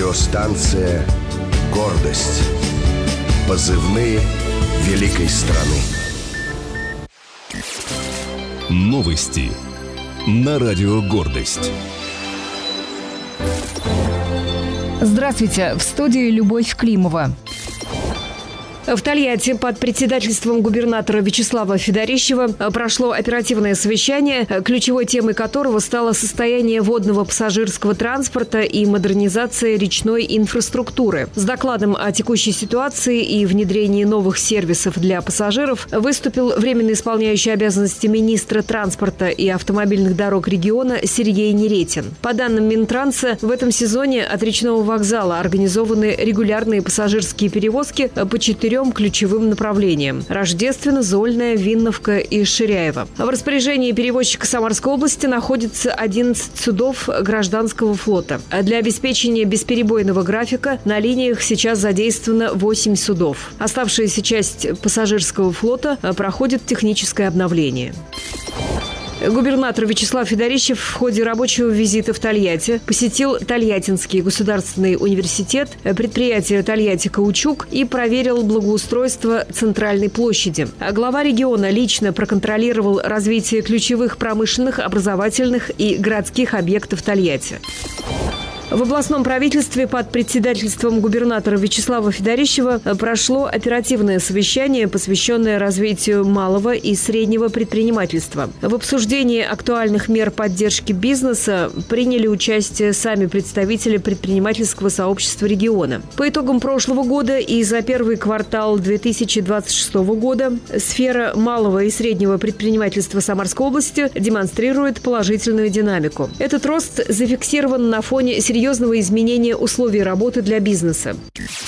Радиостанция «Гордость». Позывные великой страны. Новости на радио «Гордость». Здравствуйте, в студии Любовь Климова. В Тольятти под председательством губернатора Вячеслава Федорищева прошло оперативное совещание, ключевой темой которого стало состояние водного пассажирского транспорта и модернизация речной инфраструктуры. С докладом о текущей ситуации и внедрении новых сервисов для пассажиров выступил временно исполняющий обязанности министра транспорта и автомобильных дорог региона Сергей Неретин. По данным Минтранса, в этом сезоне от речного вокзала организованы регулярные пассажирские перевозки по 4 ключевым направлениям – Рождественно, Зольная, Винновка и Ширяево. В распоряжении перевозчика Самарской области находится 11 судов гражданского флота. Для обеспечения бесперебойного графика на линиях сейчас задействовано 8 судов. Оставшаяся часть пассажирского флота проходит техническое обновление. Губернатор Вячеслав Федорищев в ходе рабочего визита в Тольятти посетил Тольяттинский государственный университет, предприятие «Тольятти Каучук» и проверил благоустройство центральной площади. Глава региона лично проконтролировал развитие ключевых промышленных, образовательных и городских объектов Тольятти. В областном правительстве под председательством губернатора Вячеслава Федорищева прошло оперативное совещание, посвященное развитию малого и среднего предпринимательства. В обсуждении актуальных мер поддержки бизнеса приняли участие сами представители предпринимательского сообщества региона. По итогам прошлого года и за первый квартал 2026 года сфера малого и среднего предпринимательства Самарской области демонстрирует положительную динамику. Этот рост зафиксирован на фоне серьезного изменения условий работы для бизнеса.